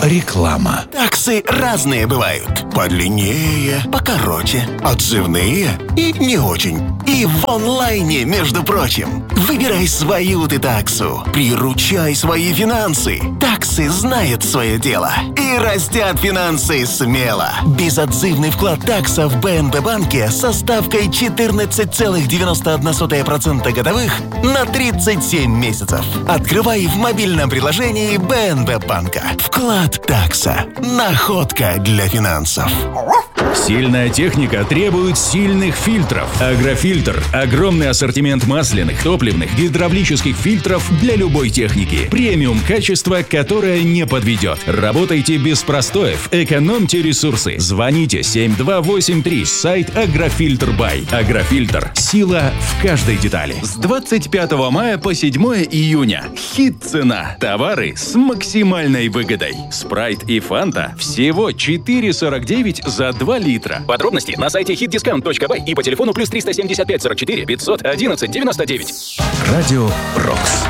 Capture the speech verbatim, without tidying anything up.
Реклама. Таксы разные бывают. Подлиннее, покороче, отзывные и не очень. И в онлайне, между прочим. Выбирай свою ты таксу. Приручай свои финансы. Таксы знают свое дело. И растят финансы смело. Безотзывный вклад такса в бэ эн бэ банке со ставкой четырнадцать целых девяносто одна сотая процента годовых на тридцать семь месяцев. Открывай в мобильном приложении бэ эн бэ банка. Вклад такса. Находка для финансов. Сильная техника требует сильных фильтров. Агрофильтр – огромный ассортимент масляных, топливных, гидравлических фильтров для любой техники. Премиум качество, которое не подведет. Работайте без простоев, экономьте ресурсы. Звоните семь два восемь три, сайт Агрофильтр Бай. Агрофильтр – сила в каждой детали. С двадцать пятого мая по седьмое июня. Хит-цена. Товары с максимальной выгодой. Спрайт и Фанта всего четыре сорок девять за два литра. Подробности на сайте хит дискаунт точка бай и по телефону плюс триста семьдесят пять сорок четыре пятьсот одиннадцать девяносто девять. Радио «Рокс».